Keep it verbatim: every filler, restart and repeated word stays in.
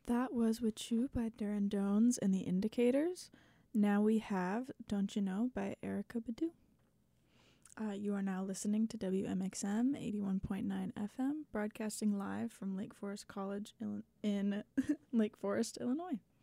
That was With You by Darren Dones and the Indicators. Now we have Don't You Know by Erykah Badu. Uh, you are now listening to W M X M eighty-one point nine F M, broadcasting live from Lake Forest College in Lake Forest, Illinois.